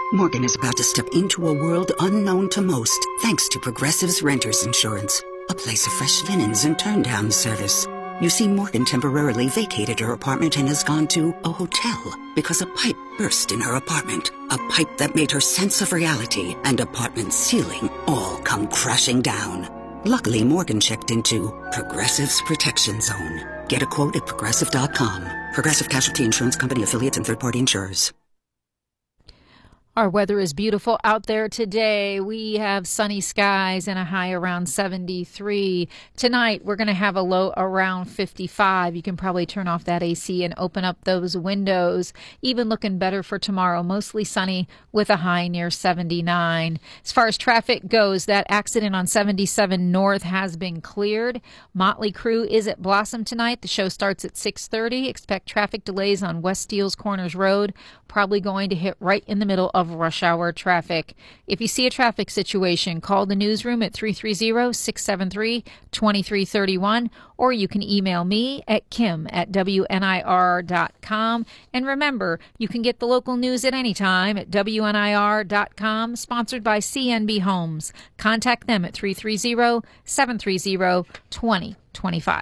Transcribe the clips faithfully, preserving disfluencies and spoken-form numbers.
Morgan is about to step into a world unknown to most, thanks to Progressive's Renters Insurance, a place of fresh linens and turn-down service. You see, Morgan temporarily vacated her apartment and has gone to a hotel because a pipe burst in her apartment. A pipe that made her sense of reality and apartment ceiling all come crashing down. Luckily, Morgan checked into Progressive's Protection Zone. Get a quote at progressive dot com. Progressive Casualty Insurance Company, affiliates, and third-party insurers. Our weather is beautiful out there today. We have sunny skies and a high around seventy-three. Tonight, we're going to have a low around fifty-five. You can probably turn off that A C and open up those windows. Even looking better for tomorrow. Mostly sunny with a high near seventy-nine. As far as traffic goes, that accident on seventy-seven North has been cleared. Motley Crue is at Blossom tonight. The show starts at six thirty. Expect traffic delays on West Steeles Corners Road. Probably going to hit right in the middle of rush hour traffic. If you see a traffic situation, call the newsroom at three three zero, six seven three, two three three one, or you can email me at kim at W N I R dot com. And remember, you can get the local news at any time at W N I R dot com, sponsored by C N B Homes. Contact them at three three zero, seven three zero, two zero two five.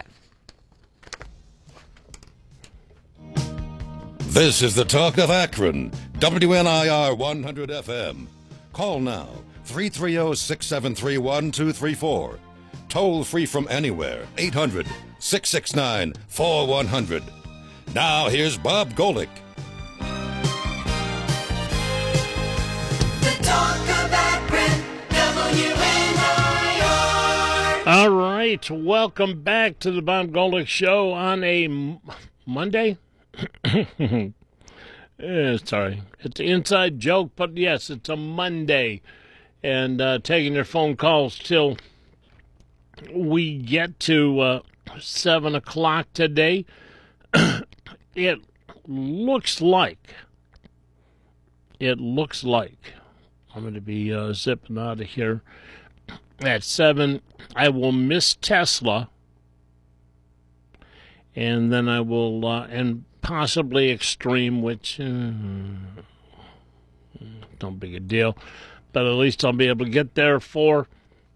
This is the Talk of Akron, W N I R one hundred F M. Call now, three three zero, six seven three, one two three four. Toll free from anywhere, eight hundred, six six nine, four one zero zero. Now here's Bob Golick. The Talk of Akron, W N I R. All right, welcome back to the Bob Golick Show on a M- Monday. Yeah, sorry, it's an inside joke, but yes, it's a Monday, and uh, taking your phone calls till we get to uh, seven o'clock today. It looks like, it looks like, I'm going to be uh, zipping out of here at seven. I will miss Tesla, and then I will, uh, and possibly Extreme, which, uh, don't big a deal, but at least I'll be able to get there for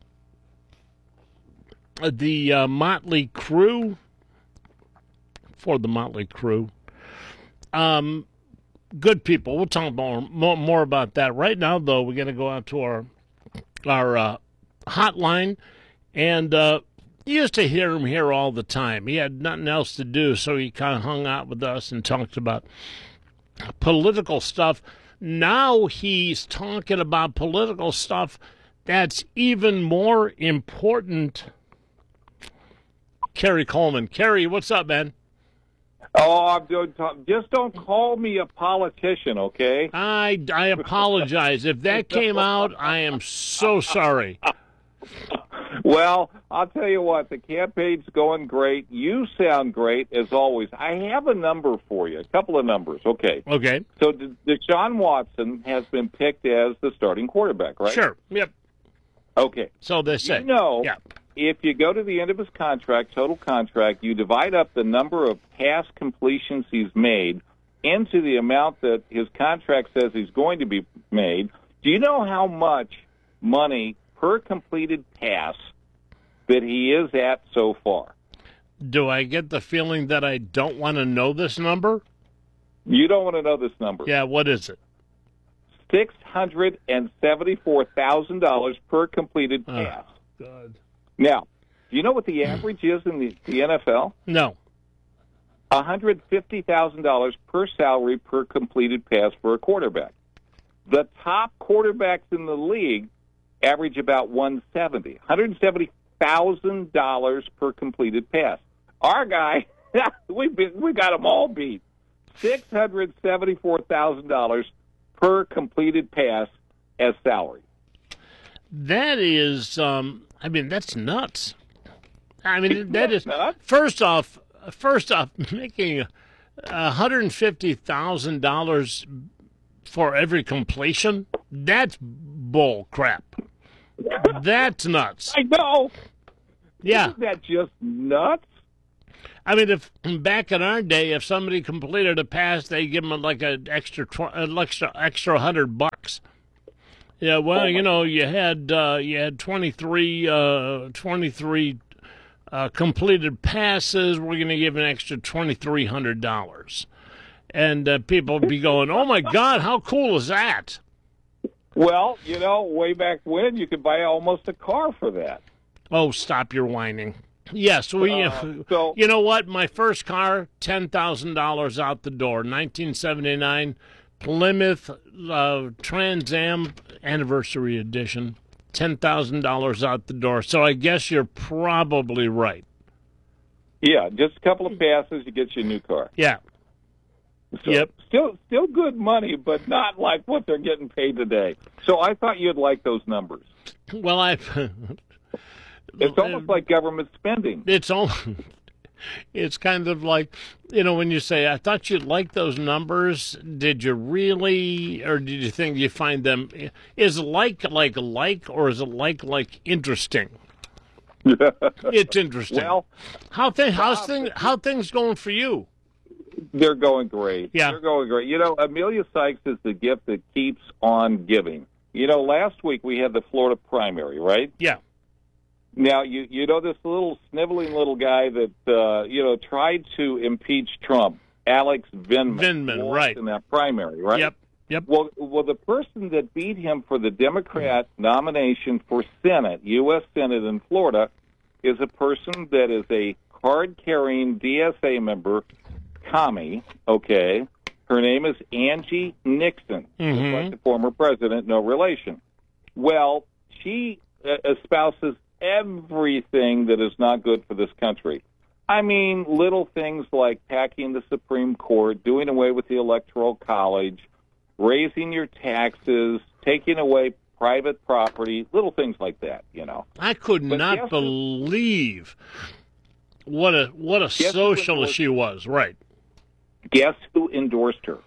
the uh, Motley Crue, for the Motley Crue. Um, good people. We'll talk more, more, more about that. Right now, though, we're going to go out to our, our uh, hotline, and uh, you used to hear him here all the time. He had nothing else to do, so he kind of hung out with us and talked about political stuff. Now he's talking about political stuff that's even more important. Kerry Coleman. Kerry, what's up, man? Oh, I'm doing. Just don't call me a politician, okay? I, I apologize. If that came out, I am so sorry. Well, I'll tell you what, the campaign's going great. You sound great, as always. I have a number for you, a couple of numbers, okay? Okay. So De- Deshaun Watson has been picked as the starting quarterback, right? Sure, yep. Okay. So they say. You know, yeah. If you go to the end of his contract, total contract, you divide up the number of pass completions he's made into the amount that his contract says he's going to be made. Do you know how much money per completed pass that he is at so far? Do I get the feeling that I don't want to know this number? You don't want to know this number. Yeah, what is it? six hundred seventy-four thousand dollars per completed pass. Oh, God. Now, do you know what the average is in the, the N F L? No. one hundred fifty thousand dollars per salary per completed pass for a quarterback. The top quarterbacks in the league average about one hundred seventy thousand dollars. one hundred seventy thousand dollars per completed pass. Our guy, we we got them all beat. six hundred seventy-four thousand dollars per completed pass as salary. That is, um, I mean, that's nuts. I mean, that is, nuts? first off, first off, making one hundred fifty thousand dollars for every completion, that's bull crap. That's nuts. I know. Yeah. Isn't that just nuts? I mean, if back in our day, if somebody completed a pass, they give them like an extra, tw- an extra, extra hundred bucks. Yeah, well, Oh, you my know, you had uh, you had twenty-three, uh, twenty-three uh, completed passes. We're going to give an extra twenty-three hundred dollars, and uh, people be going, "Oh my God, how cool is that?" Well, you know, way back when you could buy almost a car for that. Oh, stop your whining. Yes, we. Uh, so- you know what? My first car, ten thousand dollars out the door, nineteen seventy-nine Plymouth uh, Trans Am Anniversary Edition, ten thousand dollars out the door. So I guess you're probably right. Yeah, just a couple of passes, you get you a new car. Yeah. So, Yep. Still, still good money, but not like what they're getting paid today. So I thought you'd like those numbers. Well, I. It's almost like government spending. It's all. It's kind of like, you know, when you say, "I thought you'd like those numbers." Did you really, or did you think you find them? Is like like like, or is it like like interesting? It's interesting. Well, how thing how's thing how things going for you? they're going great. Yeah. They're going great. You know, Amelia Sykes is the gift that keeps on giving. You know, last week we had the Florida primary, right? Yeah. Now, you you know this little sniveling little guy that, uh, you know, tried to impeach Trump, Alex Vindman. Vindman, lost right. in that primary, right? Yep. Yep. Well, well, the person that beat him for the Democrat nomination for Senate, U S Senate in Florida, is a person that is a card-carrying D S A member, commie, okay? Her name is Angie Nixon, just Mhm. like the former president, no relation. Well, she uh, espouses everything that is not good for this country. I mean, little things like packing the Supreme Court, doing away with the Electoral College, raising your taxes, taking away private property, little things like that, you know. I could But not guess who- believe what a what a who socialist endorsed- she was. Right. Guess who endorsed her?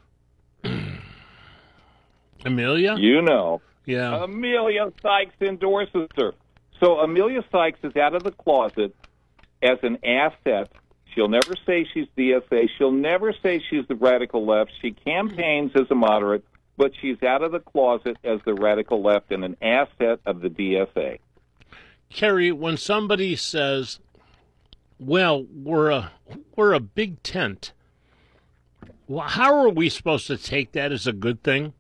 Amelia? You know. Yeah. Amelia Sykes endorses her. So Amelia Sykes is out of the closet as an asset. She'll never say she's D S A. She'll never say she's the radical left. She campaigns as a moderate, but she's out of the closet as the radical left and an asset of the D S A. Kerry, when somebody says, "Well, we're a we're a big tent," well, how are we supposed to take that as a good thing?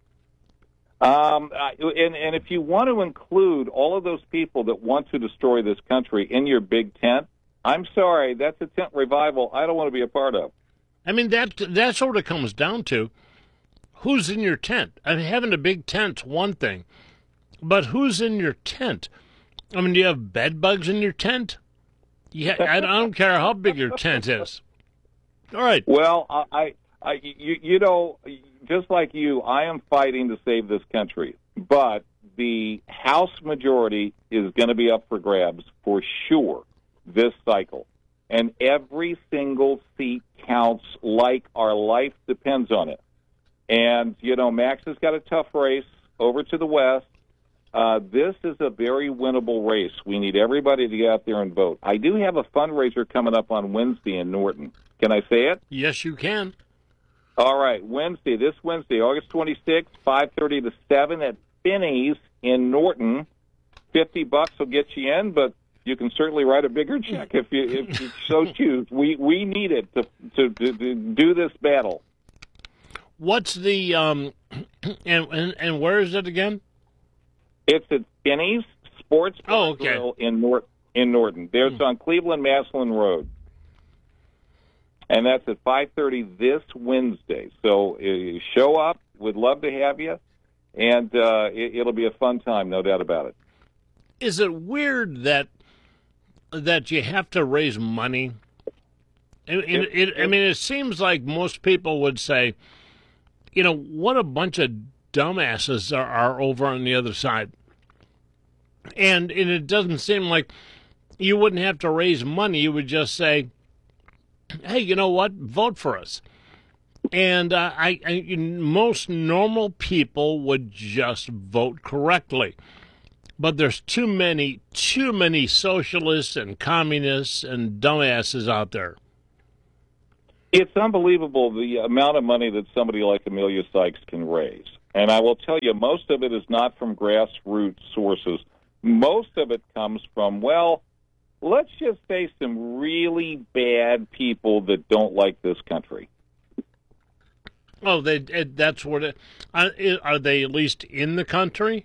Um, I- and, and if you want to include all of those people that want to destroy this country in your big tent, I'm sorry, that's a tent revival I don't want to be a part of. I mean, that that's what it comes down to. Who's in your tent? I mean, having a big tent's one thing, but who's in your tent? I mean, do you have bed bugs in your tent? Yeah, I, I don't care how big your tent is. All right. Well, I, I, I you, you know, just like you, I am fighting to save this country, but the House majority is going to be up for grabs for sure this cycle. And every single seat counts like our life depends on it. And, you know, Max has got a tough race over to the west. Uh, this is a very winnable race. We need everybody to get out there and vote. I do have a fundraiser coming up on Wednesday in Norton. Can I say it? Yes, you can. All right, Wednesday, this Wednesday, August twenty-sixth, five thirty to seven at Finney's in Norton. fifty bucks will get you in, but you can certainly write a bigger check if you if you so choose. We we need it to to, to, to do this battle. What's the um, and, and and where is it again? It's at Finney's Sports Bar Oh, okay. Grill in Nor- in Norton. There's on Cleveland Maslin Road. And that's at five thirty this Wednesday. So uh, show up. We'd love to have you. And uh, it, it'll be a fun time, no doubt about it. Is it weird that that you have to raise money? It, it, it, I mean, it seems like most people would say, you know, what a bunch of dumbasses are, are over on the other side. And, and it doesn't seem like you wouldn't have to raise money. You would just say, hey, you know what? Vote for us. And uh, I, I, most normal people would just vote correctly. But there's too many, too many socialists and communists and dumbasses out there. It's unbelievable the amount of money that somebody like Amelia Sykes can raise. And I will tell you, most of it is not from grassroots sources. Most of it comes from, well, let's just say some really bad people that don't like this country. Oh, they that's what it, uh, are they at least in the country?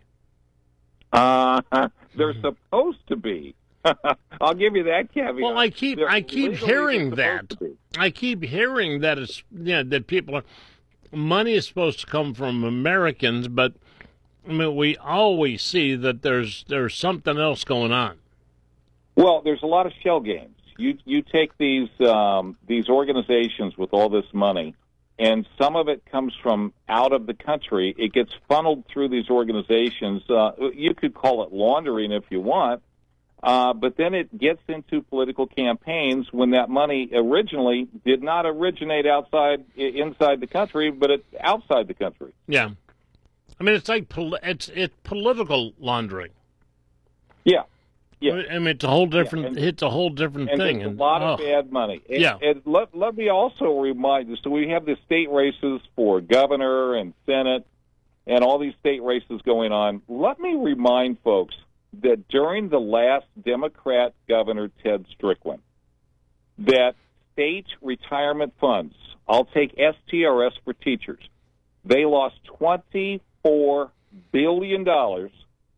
Uh, they're supposed to be. I'll give you that caveat. Well, I keep They're I keep legally hearing supposed that. to be. I keep hearing that it's yeah that people are money is supposed to come from Americans, but I mean we always see that there's there's something else going on. Well, there's a lot of shell games. You you take these um, these organizations with all this money, and some of it comes from out of the country. It gets funneled through these organizations. Uh, you could call it laundering if you want. Uh, but then it gets into political campaigns when that money originally did not originate outside, inside the country, but it's outside the country. Yeah, I mean it's like pol- it's it's political laundering. Yeah, yeah. I mean it's a whole different. Yeah, and, it's a whole different and thing. There's and a lot oh. of bad money. And, yeah. And let let me also remind you. So we have the state races for governor and senate, and all these state races going on. Let me remind folks that during the last Democrat governor, Ted Strickland, that state retirement funds, I'll take S T R S for teachers, they lost twenty-four billion dollars,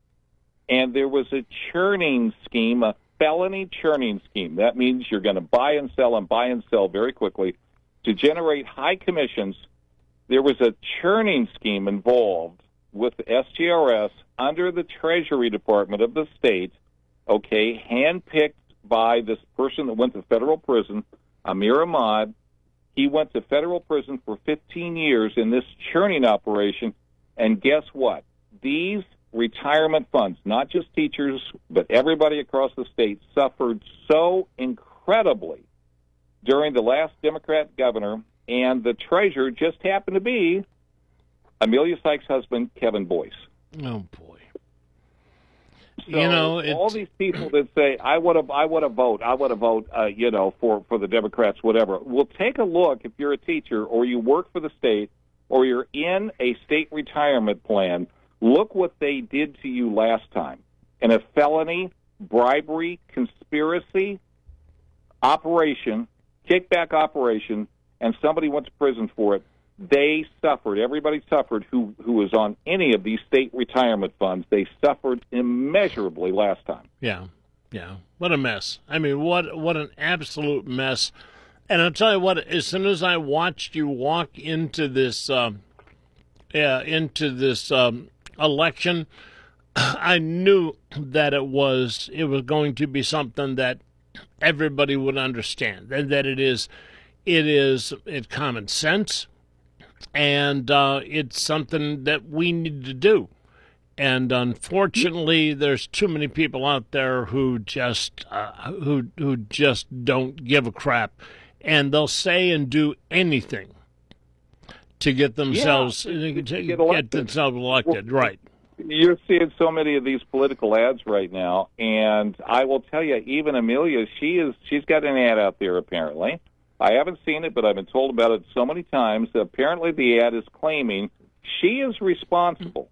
and there was a churning scheme, a felony churning scheme. That means you're going to buy and sell and buy and sell very quickly to generate high commissions. There was a churning scheme involved with the S T R S under the Treasury Department of the state, okay, handpicked by this person that went to federal prison, Amir Ahmad. He went to federal prison for fifteen years in this churning operation, and guess what? These retirement funds, not just teachers, but everybody across the state, suffered so incredibly during the last Democrat governor, and the treasurer just happened to be Amelia Sykes' husband, Kevin Boyce. Oh boy! So you know, it's... all these people that say, "I want to, I want to vote, I want to vote," uh, you know, for for the Democrats, whatever. Well, take a look if you're a teacher or you work for the state or you're in a state retirement plan. Look what they did to you last time in a felony, bribery, conspiracy operation, kickback operation, and somebody went to prison for it. They suffered. Everybody suffered who, who was on any of these state retirement funds. They suffered immeasurably last time. Yeah, yeah. What a mess. I mean, what what an absolute mess. And I'll tell you what, as soon as I watched you walk into this, um, yeah, into this um, election, I knew that it was it was going to be something that everybody would understand, and that it is, it is it's common sense. And uh, it's something that we need to do. And unfortunately, there's too many people out there who just uh, who who just don't give a crap, and they'll say and do anything to get themselves yeah, to, to get, get themselves elected. Well, right. You're seeing so many of these political ads right now, and I will tell you, even Amelia, she is she's got an ad out there apparently. I haven't seen it, but I've been told about it so many times. Apparently, the ad is claiming she is responsible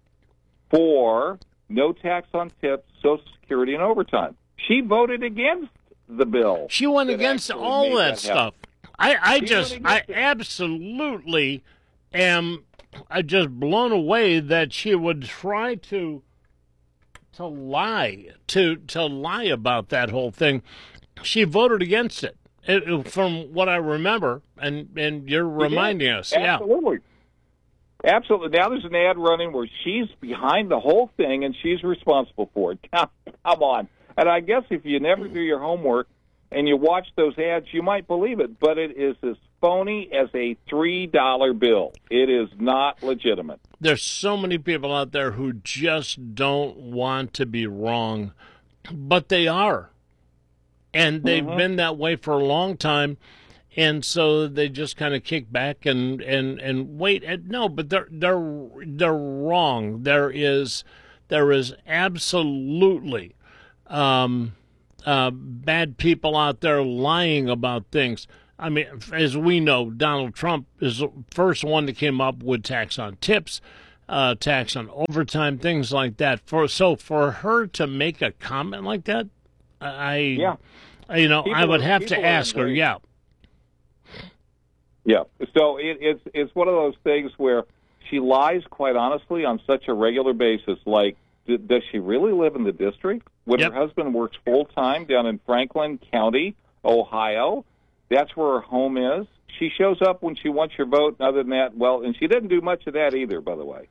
for no tax on tips, Social Security, and overtime. She voted against the bill. She went against all that, that stuff. I, I just, I it. absolutely am I just blown away that she would try to to lie, to to lie about that whole thing. She voted against it. It, from what I remember, and, and you're reminding yeah, us. Absolutely. Yeah. Absolutely. Now there's an ad running where she's behind the whole thing and she's responsible for it. Come on. And I guess if you never do your homework and you watch those ads, you might believe it, but it is as phony as a three dollar bill. It is not legitimate. There's so many people out there who just don't want to be wrong, but they are. And they've mm-hmm. been that way for a long time, and so they just kind of kick back and, and, and wait. And no, but they're they're they're wrong. There is there is absolutely um, uh, bad people out there lying about things. I mean, as we know, Donald Trump is the first one that came up with tax on tips. uh, tax on overtime, things like that. For so for her to make a comment like that, I, Yeah. you know, People I would are- have to people are ask her. very- Yeah, Yeah. So it, it's it's one of those things where she lies quite honestly on such a regular basis. Like, d- does she really live in the district? When Yep. her husband works full time down in Franklin County, Ohio, that's where her home is. She shows up when she wants your vote. And other than that, well, and she didn't do much of that either, by the way.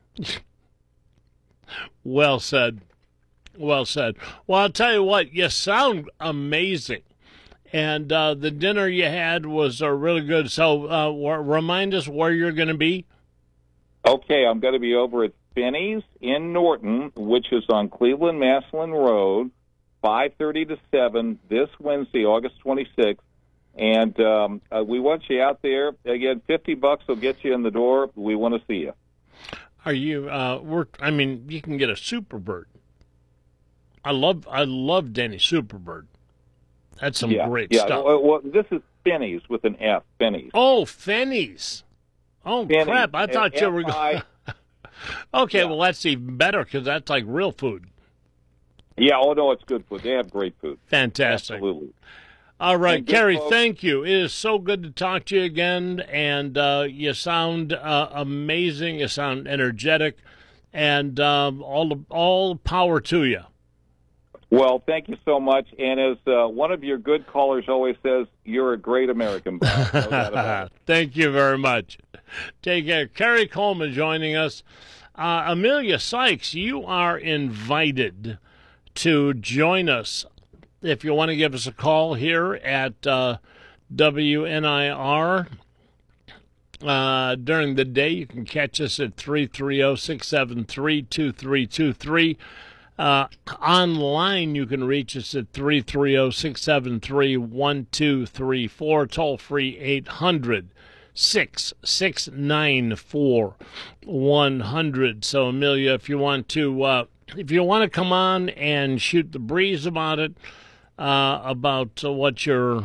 well said. Well said. Well, I'll tell you what, you sound amazing. And uh, the dinner you had was uh, really good. So uh, w- remind us where you're going to be. Okay, I'm going to be over at Finney's in Norton, which is on Cleveland Maslin Road, five thirty to seven this Wednesday, August twenty-sixth. And um, uh, we want you out there. Again, fifty bucks will get you in the door. We want to see you. Are you? Uh, we're, I mean, you can get a Superbird. I love, I love Denny Superbird. That's some yeah, great yeah. stuff. Well, well, this is Finney's with an F. Finney's. Oh, Fenny's. Oh Finney's. crap! I thought you were. F I Okay, Yeah. well that's even better because that's like real food. Yeah. Oh no, it's good food. They have great food. Fantastic. Absolutely. All right, And good Kerry, folks. thank you. It is so good to talk to you again, and uh, you sound uh, amazing. You sound energetic, and um, all the all the power to you. Well, thank you so much. And as uh, one of your good callers always says, you're a great American, Bob. No doubt about it. Thank you very much. Take care. Kerry Coleman joining us. Uh, Amelia Sykes, you are invited to join us. If you want to give us a call here at uh, W N I R uh, during the day, you can catch us at three three zero, six seven three, two three two three. Uh, online, you can reach us at three three zero, six seven three, one two three four, toll free eight hundred, six six nine four, one hundred. So, Amelia, if you want to, uh, if you want to come on and shoot the breeze about it, uh, about uh, what you're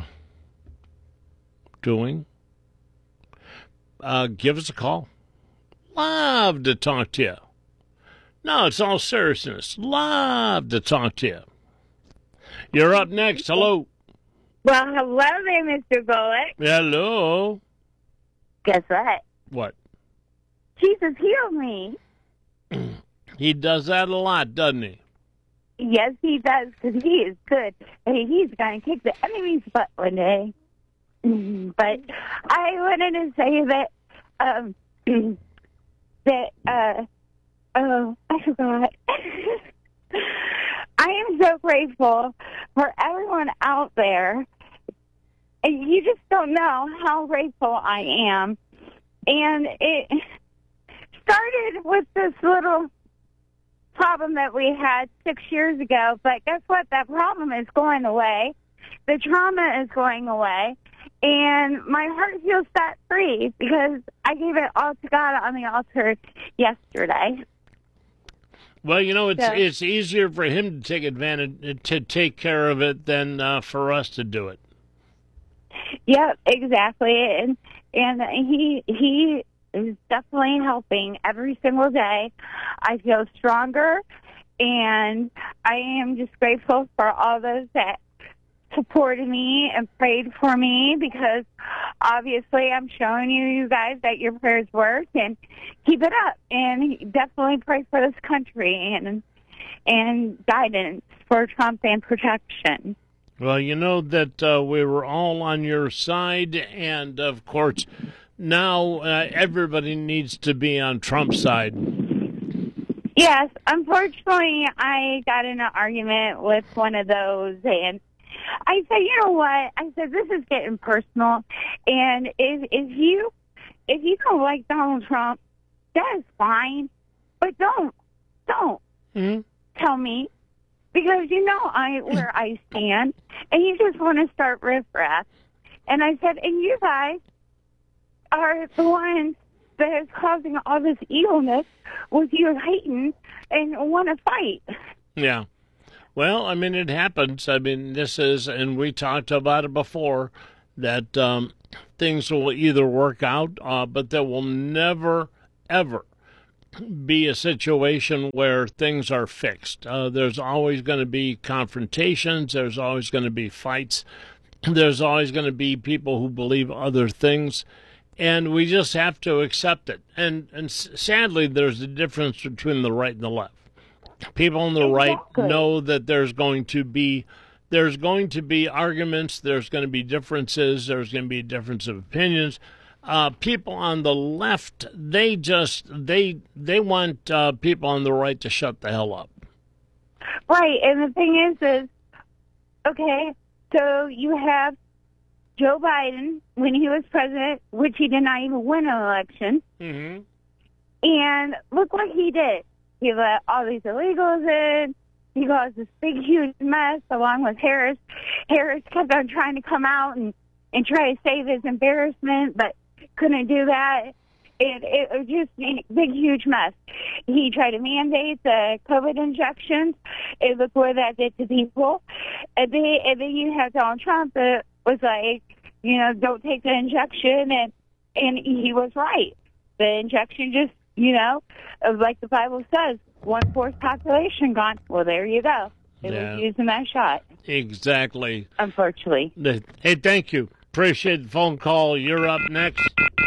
doing, uh, give us a call. Love to talk to you. No, it's all seriousness. Love to talk to you. You're up next. Hello. Well, hello there, Mister Bullock. Hello. Guess what? What? Jesus healed me. He does that a lot, doesn't he? Yes, he does, because he is good. Hey, he's going to kick the enemy's butt one day. But I wanted to say that, um, that, uh, oh, I forgot. I am so grateful for everyone out there. And you just don't know how grateful I am. And it started with this little problem that we had six years ago, but guess what? That problem is going away. The trauma is going away. And my heart feels set free because I gave it all to God on the altar yesterday. Well, you know, it's So- it's easier for him to take advantage, to take care of it than uh, for us to do it. Yep, exactly. And and he he is definitely helping every single day. I feel stronger, and I am just grateful for all those that supported me and prayed for me, because obviously I'm showing you, you guys, that your prayers work, and keep it up. And definitely pray for this country and and guidance for Trump and protection. Well, you know that uh, we were all on your side, and of course, now uh, everybody needs to be on Trump's side. Yes, unfortunately, I got in an argument with one of those, and I said, you know what? I said, this is getting personal, and if if you if you don't like Donald Trump, that is fine, but don't don't Mm-hmm. tell me, because you know I where I stand, and you just want to start riffraff. And I said, and you guys are the ones that is causing all this evilness with you hating and want to fight. Yeah. Well, I mean, it happens. I mean, this is, and we talked about it before, that um, things will either work out, uh, but there will never, ever be a situation where things are fixed. Uh, there's always going to be confrontations. There's always going to be fights. There's always going to be people who believe other things. And we just have to accept it. And and sadly, there's a difference between the right and the left. People on the Exactly. right know that there's going to be there's going to be arguments. There's going to be differences. There's going to be a difference of opinions. Uh, people on the left, they just they they want uh, people on the right to shut the hell up. Right, and the thing is, is okay. So you have Joe Biden when he was president, which he did not even win an election, Mm-hmm. and look what he did. He let all these illegals in. He caused this big, huge mess along with Harris. Harris kept on trying to come out and and try to save his embarrassment, but couldn't do that. It, it was just a big, huge mess. He tried to mandate the COVID injections. And look where that did to people. And then, and then you have Donald Trump that was like, you know, don't take the injection. And, and he was right. The injection just, you know, like the Bible says, one-fourth population gone. Well, there you go. They Yeah. was using that shot, Exactly. unfortunately. Hey, thank you. Appreciate the phone call. You're up next.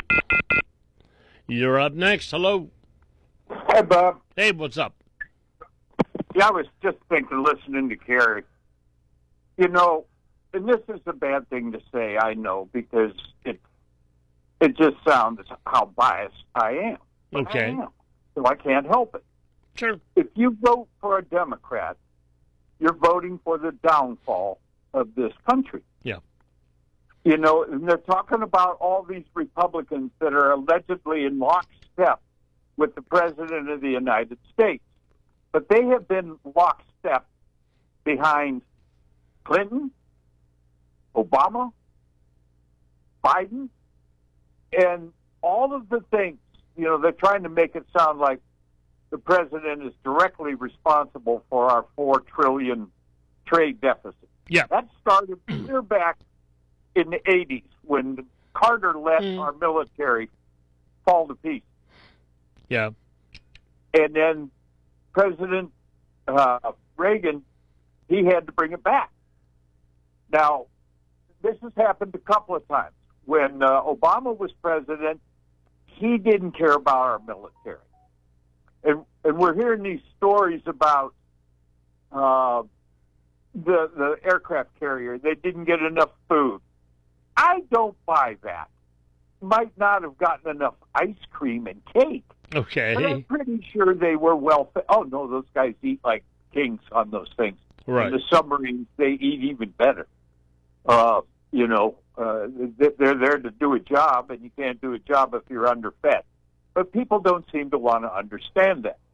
You're up next. Hello. Hey, Bob. Hey, what's up? Yeah, I was just thinking, listening to Carrie. You know, and this is a bad thing to say, I know, because it it just sounds how biased I am. But Okay. I am, so I can't help it. Sure. If you vote for a Democrat, you're voting for the downfall of this country. Yeah. You know, and they're talking about all these Republicans that are allegedly in lockstep with the President of the United States. But they have been lockstep behind Clinton, Obama, Biden, and all of the things. You know, they're trying to make it sound like the President is directly responsible for our four trillion dollars trade deficit. Yeah. That started clear back in the eighties when Carter let Mm. our military fall to pieces. Yeah. And then President uh, Reagan, he had to bring it back. Now, this has happened a couple of times. When uh, Obama was president, he didn't care about our military. And, and we're hearing these stories about uh, the, the aircraft carrier. They didn't get enough food. I don't buy that. Might not have gotten enough ice cream and cake. But I'm Okay. pretty sure they were well fed. Oh, no, those guys eat like kings on those things. Right. And the submarines, they eat even better. Uh, you know, uh, they- they're there to do a job, and you can't do a job if you're underfed. But people don't seem to want to understand that.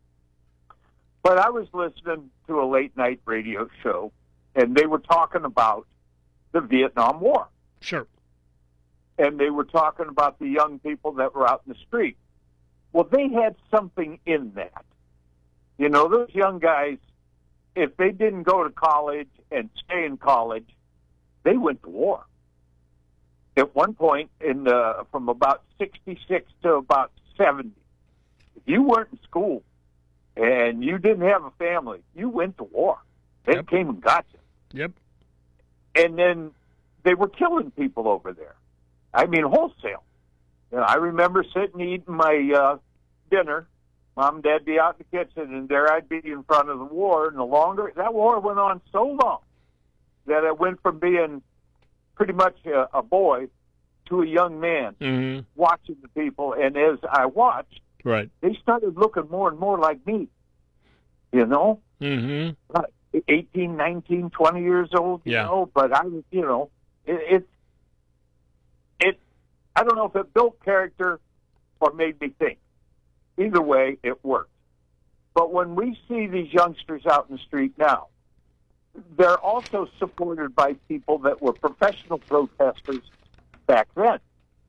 But I was listening to a late-night radio show, and they were talking about the Vietnam War. Sure. And they were talking about the young people that were out in the street. Well, they had something in that. You know, those young guys, if they didn't go to college and stay in college, they went to war. At one point, in the, from about sixty-six to about seventy, if you weren't in school and you didn't have a family, you went to war. They Yep. came and got you. Yep. And then they were killing people over there. I mean, wholesale. You know, I remember sitting eating my uh, dinner. Mom and Dad be out in the kitchen, and there I'd be in front of the war. And the longer that war went on, so long that I went from being pretty much a, a boy to a young man, Mm-hmm. watching the people. And as I watched, Right. they started looking more and more like me. You know, Mm-hmm. uh, eighteen, nineteen, twenty years old. You Yeah. know, but I was, you know, it, it's it. I don't know if it built character or made me think. Either way, it worked. But when we see these youngsters out in the street now, they're also supported by people that were professional protesters back then.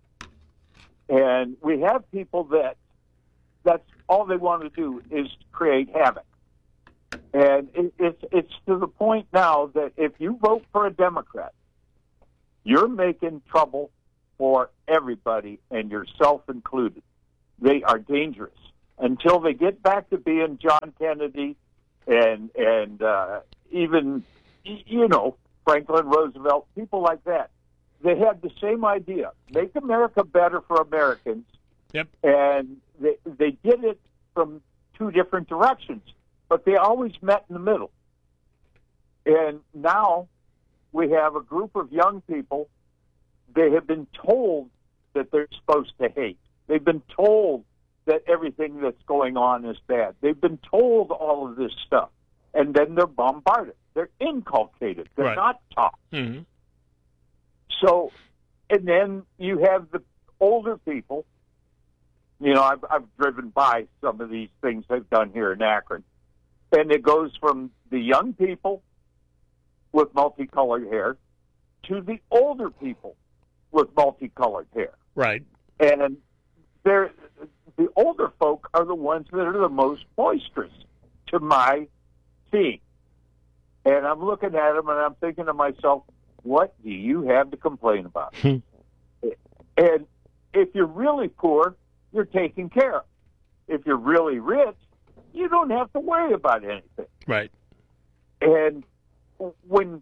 And we have people that that's all they want to do is create havoc. And it, it's it's to the point now that if you vote for a Democrat, you're making trouble for everybody, and yourself included. They are dangerous. until they get back to being John Kennedy and and uh, even, you know, Franklin Roosevelt, people like that. They had the same idea: make America better for Americans. Yep. And they they did it from two different directions, but they always met in the middle. And now we have a group of young people. They have been told that they're supposed to hate. They've been told that everything that's going on is bad. They've been told all of this stuff, and then they're bombarded. They're inculcated. They're Right. not taught. Mm-hmm. So, and then you have the older people. You know, I've, I've driven by some of these things they've done here in Akron, and it goes from the young people with multicolored hair to the older people with multicolored hair. Right. And they're, the older folk are the ones that are the most boisterous to my seeing. And I'm looking at them and I'm thinking to myself, what do you have to complain about? And if you're really poor, you're taken care of. If you're really rich, you don't have to worry about anything. Right. And when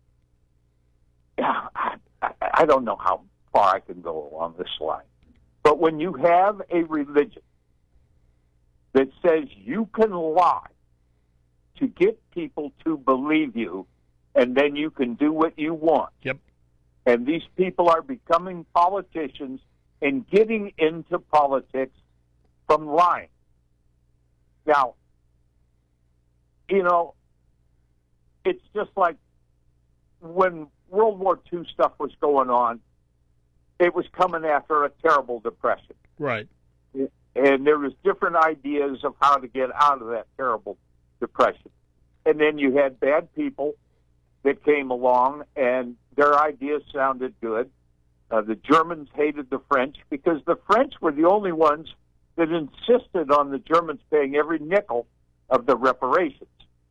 I, I, I don't know how far I can go along this line, but when you have a religion that says you can lie to get people to believe you, and then you can do what you want. Yep. And these people are becoming politicians and getting into politics from lying. Now, you know, it's just like when World War Two stuff was going on, it was coming after a terrible depression. Right. And there was different ideas of how to get out of that terrible depression. And then you had bad people that came along, and their ideas sounded good. Uh, the Germans hated the French because the French were the only ones that insisted on the Germans paying every nickel of the reparations.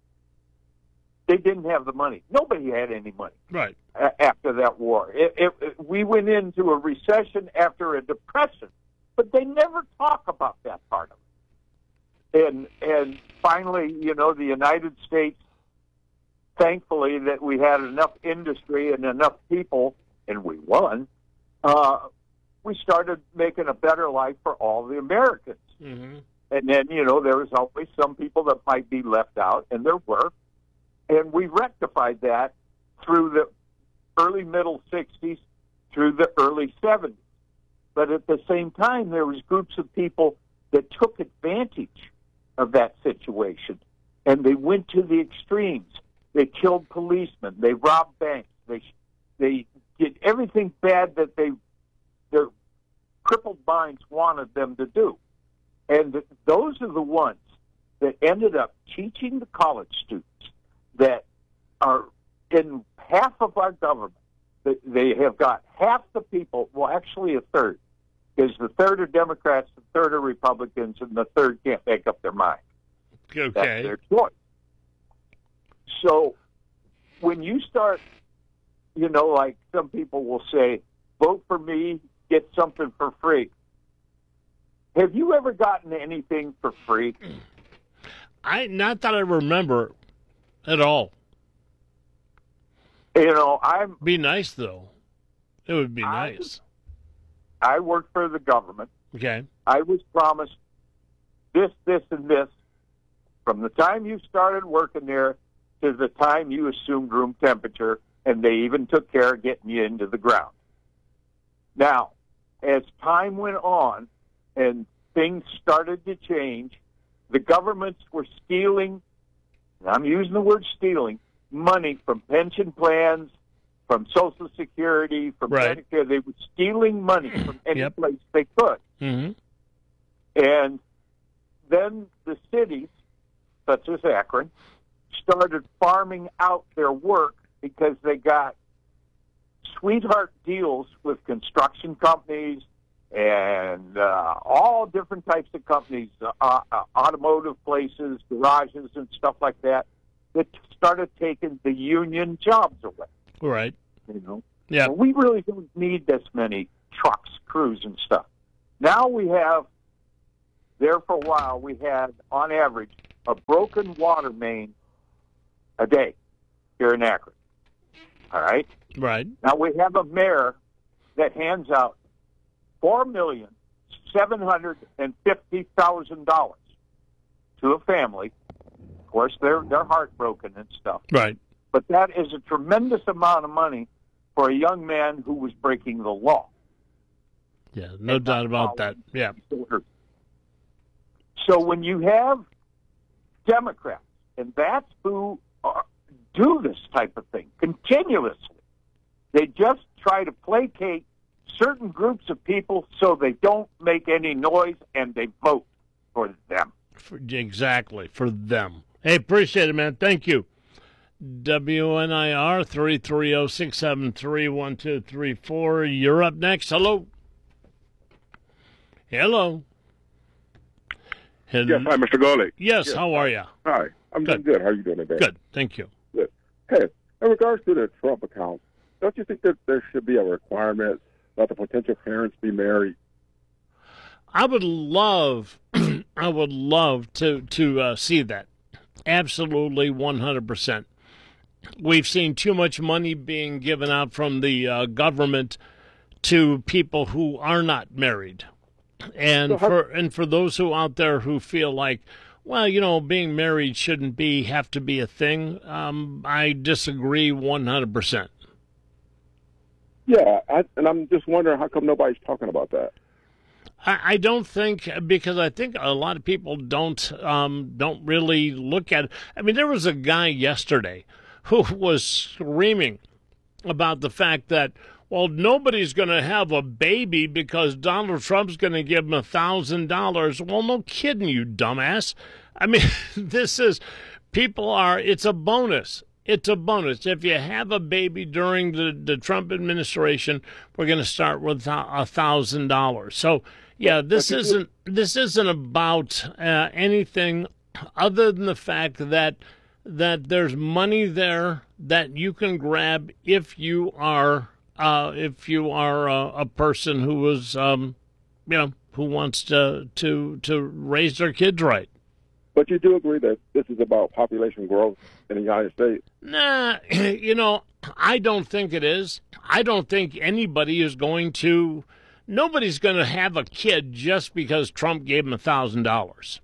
They didn't have the money. Nobody had any money. Right. a- after that war. It, it, it, we went into a recession after a depression, but they never talk about that part of it. And and finally, you know, the United States, thankfully that we had enough industry and enough people, and we won, uh, we started making a better life for all the Americans. Mm-hmm. And then, you know, there was always some people that might be left out, and there were. And we rectified that through the early middle sixties, through the early seventies. But at the same time, there was groups of people that took advantage of that situation, and they went to the extremes. They killed policemen. They robbed banks. They they did everything bad that they their crippled minds wanted them to do. And those are the ones that ended up teaching the college students that are in half of our government. They have got half the people, well, actually a third, because the third are Democrats, the third are Republicans, and the third can't make up their mind. Okay. That's their choice. So when you start, you know, like some people will say, vote for me, get something for free. Have you ever gotten anything for free? I not that I remember at all. You know, I'm. Be nice though. It would be I- nice. I work for the government. Okay. I was promised this, this, and this from the time you started working there to the time you assumed room temperature, and they even took care of getting you into the ground. Now, as time went on and things started to change, the governments were stealing, and I'm using the word stealing, money from pension plans, from Social Security, from Right. Medicare. They were stealing money from any Yep. place they could. Mm-hmm. And then the cities, such as Akron, started farming out their work because they got sweetheart deals with construction companies and uh, all different types of companies, uh, uh, automotive places, garages, and stuff like that, that started taking the union jobs away. Right. You know, Yeah. Well, we really don't need this many trucks, crews, and stuff. Now we have there for a while, we had, on average, a broken water main a day here in Akron. All right? Right. Now, we have a mayor that hands out four million seven hundred fifty thousand dollars to a family. Of course, they're, they're heartbroken and stuff. Right. But that is a tremendous amount of money for a young man who was breaking the law. Yeah, no doubt about that. Yeah. So when you have Democrats, and that's who are, do this type of thing continuously, they just try to placate certain groups of people so they don't make any noise and they vote for them. For, exactly, for them. Hey, appreciate it, man. Thank you. W N I R, three three zero, six seven three, one two three four. You're up next. Hello. Hello. Yes, hi, Mister Gawley. Yes, yes, how are you? Hi, I'm good. doing good. How are you doing today? Good, thank you. Good. Hey, in regards to the Trump account, don't you think that there should be a requirement that the potential parents be married? I would love, I would love to to uh, see that. Absolutely, one hundred percent. We've seen too much money being given out from the uh, government to people who are not married. And so how- for and for those who out there who feel like, well, you know, being married shouldn't be have to be a thing, um, I disagree one hundred percent. Yeah, I, and I'm just wondering how come nobody's talking about that. I, I don't think, because I think a lot of people don't um, don't really look at it. I mean, there was a guy yesterday who was screaming about the fact that, well, nobody's going to have a baby because Donald Trump's going to give them a thousand dollars. Well, no kidding, you dumbass. I mean, this is, people are, it's a bonus. It's a bonus. If you have a baby during the, the Trump administration, we're going to start with a thousand dollars. So, yeah, this isn't, this isn't about uh, anything other than the fact that that there's money there that you can grab if you are uh, if you are a, a person who is um, you know who wants to to to raise their kids right. But you do agree that this is about population growth in the United States? Nah, you know, I don't think it is. I don't think anybody is going to. Nobody's going to have a kid just because Trump gave him a thousand dollars.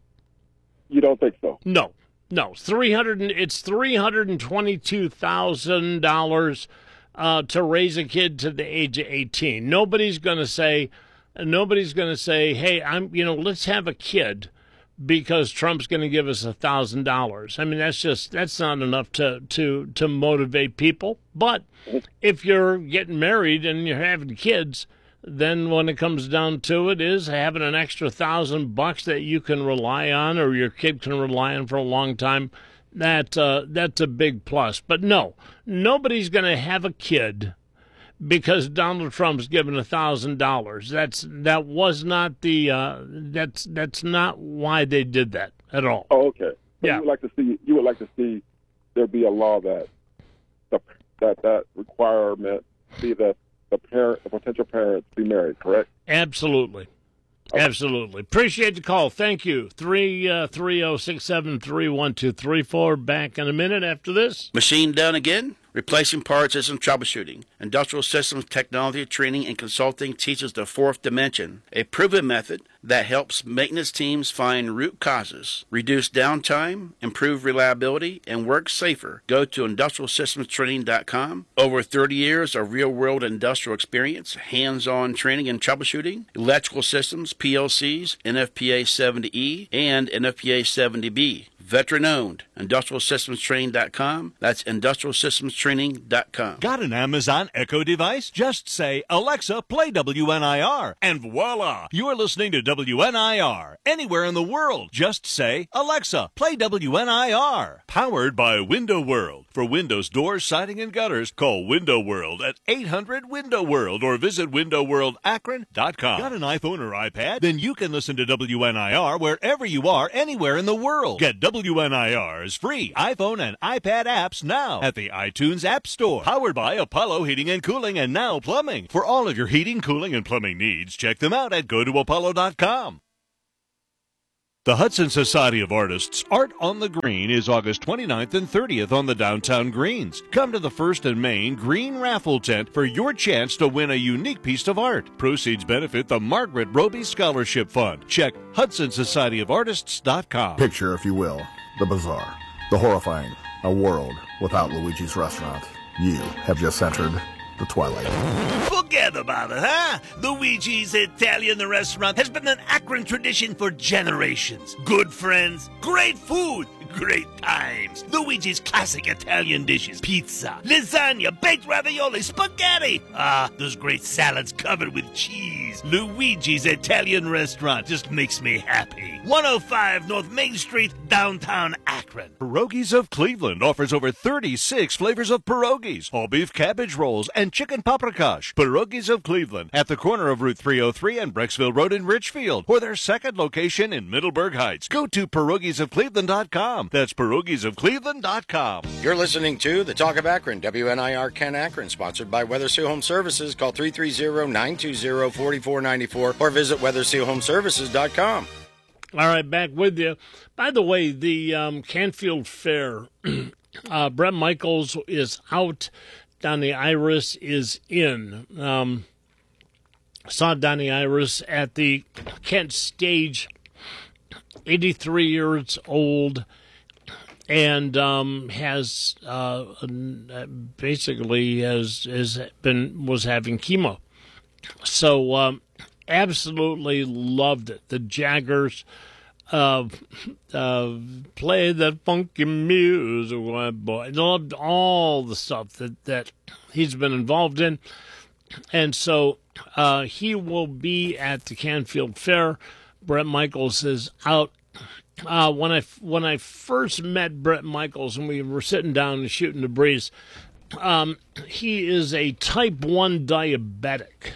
You don't think so? No. No, three hundred. It's three hundred and twenty-two thousand dollars uh, to raise a kid to the age of eighteen. Nobody's going to say, nobody's going to say, "Hey, I'm, you know, let's have a kid because Trump's going to give us a thousand dollars." I mean, that's just that's not enough to to to motivate people. But if you're getting married and you're having kids, then when it comes down to it, is having an extra thousand bucks that you can rely on or your kid can rely on for a long time, that uh, that's a big plus. But no, nobody's going to have a kid because Donald Trump's given a thousand dollars. That's that was not the uh, that's that's not why they did that at all. Oh, okay. So yeah. You would like to see you would like to see there be a law that the, that that requirement be that the parent, the potential parents be married, correct? Absolutely. Okay. Absolutely. Appreciate the call. Thank you. three three zero, six seven three, one two three four. Back in a minute after this. Machine done again? Replacing parts isn't troubleshooting. Industrial Systems Technology Training and Consulting teaches the fourth dimension, a proven method that helps maintenance teams find root causes, reduce downtime, improve reliability, and work safer. Go to industrial systems training dot com. Over thirty years of real-world industrial experience, hands-on training and troubleshooting, electrical systems, P L Cs, N F P A seventy E, and N F P A seventy B. Veteran-owned. industrial systems training dot com. That's industrial systems training dot com. Got an Amazon Echo device? Just say, Alexa, play W N I R, and voila! You are listening to W N I R. Anywhere in the world, just say, Alexa, play W N I R. Powered by Window World. For windows, doors, siding, and gutters, call Window World at eight hundred window world or visit window world akron dot com. Got an iPhone or iPad? Then you can listen to W N I R wherever you are, anywhere in the world. Get W N I R's free iPhone and iPad apps now at the iTunes App Store. Powered by Apollo Heating and Cooling and Now Plumbing. For all of your heating, cooling, and plumbing needs, check them out at go to apollo dot com. The Hudson Society of Artists Art on the Green is August twenty-ninth and thirtieth on the downtown greens. Come to the First and Main Green Raffle Tent for your chance to win a unique piece of art. Proceeds benefit the Margaret Roby Scholarship Fund. Check Hudson Society of Artists dot com. Picture, if you will, the bizarre, the horrifying, a world without Luigi's Restaurant. You have just entered the Twilight. Forget about it, huh? Luigi's Italian Restaurant has been an Akron tradition for generations. Good friends, great food, great times. Luigi's classic Italian dishes: pizza, lasagna, baked ravioli, spaghetti. Ah, those great salads covered with cheese. Luigi's Italian Restaurant just makes me happy. one oh five North Main Street, downtown Akron. Pierogies of Cleveland offers over thirty-six flavors of pierogies, all beef cabbage rolls, and chicken paprikash. Pierogies of Cleveland at the corner of Route three oh three and Brecksville Road in Richfield, or their second location in Middleburg Heights. Go to pierogies of cleveland dot com. That's pierogies of cleveland dot com. You're listening to The Talk of Akron, W N I R Ken Akron, sponsored by Weathersea Home Services. Call three three zero, nine two zero, four four nine four or visit weathersea home services dot com. All right, back with you. By the way, the um, Canfield Fair, uh, Bret Michaels is out. Donnie Iris is in. Um, saw Donnie Iris at the Kent Stage, eighty-three years old, and um, has uh, basically has has been was having chemo. So um, absolutely loved it. The Jaggers uh, uh, play that funky music, my boy. Loved all the stuff that, that he's been involved in. And so uh, he will be at the Canfield Fair. Bret Michaels is out. Uh, when I when I first met Bret Michaels and we were sitting down and shooting the breeze, um, he is a type one diabetic.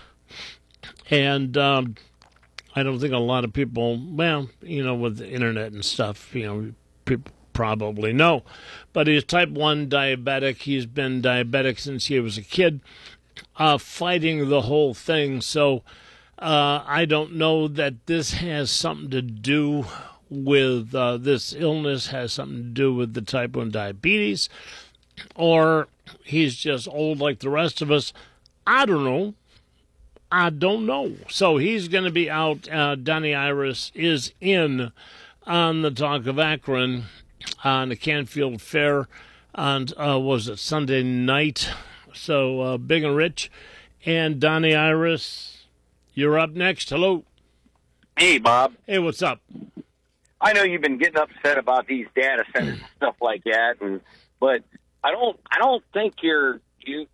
And um, I don't think a lot of people, well, you know, with the internet and stuff, you know, people probably know. But he's type one diabetic. He's been diabetic since he was a kid, uh, fighting the whole thing. So uh, I don't know that this has something to do with, uh, this illness has something to do with the type one diabetes, or he's just old like the rest of us. I don't know. I don't know. So he's going to be out. Uh, Donnie Iris is in on the Talk of Akron on the Canfield Fair on, uh, was it Sunday night? So uh, Big and Rich and Donnie Iris, you're up next. Hello. Hey, Bob. Hey, what's up? I know you've been getting upset about these data centers and stuff like that, and but I don't. I don't think you're you.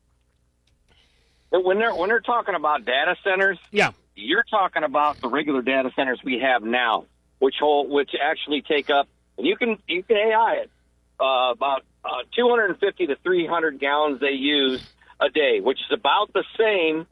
When they're when they're talking about data centers, yeah, you're talking about the regular data centers we have now, which hold, which actually take up, and you can you can A I it uh, about uh, two hundred fifty to three hundred gallons they use a day, which is about the same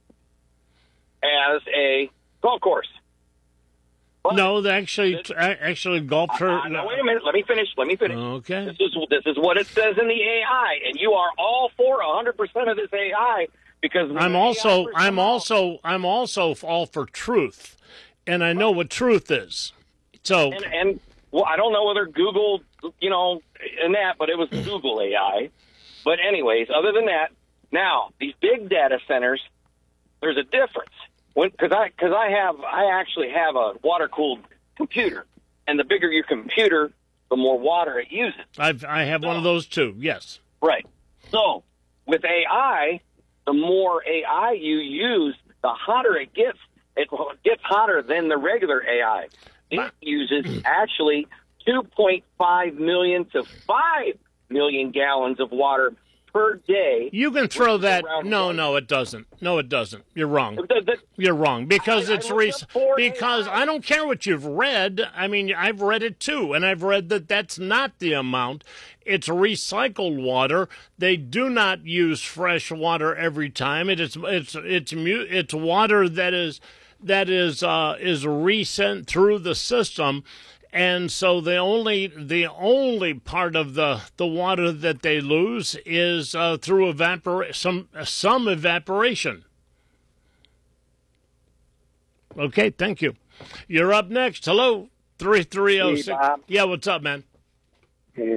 as a golf course. But no, they actually this, actually golf. Uh, uh, no, wait a minute. Let me finish. Let me finish. Okay. This is this is what it says in the A I, and you are all for one hundred percent of this A I. Because I'm also I'm also I'm also all for truth, and I know what truth is. So and, and well, I don't know whether Google, you know, and that, but it was Google A I. But anyways, other than that, now these big data centers, there's a difference. When because I because I have I actually have a water cooled computer, and the bigger your computer, the more water it uses. I've I have so, one of those too. Yes. Right. So with A I. The more A I you use, the hotter it gets. It gets hotter than the regular A I. It uses actually two point five million to five million gallons of water per day. You can throw that. No, no, it doesn't. No, it doesn't. You're wrong. You're wrong because I, it's re- because A I. I don't care what you've read. I mean, I've read it too, and I've read that that's not the amount. It's recycled water. They do not use fresh water every time. It is it's it's it's water that is that is uh, is resent through the system. And so the only the only part of the, the water that they lose is uh, through evapor some some evaporation. Okay, thank you. You're up next. Hello. three three zero Hey, six. Bob. Yeah, what's up, man?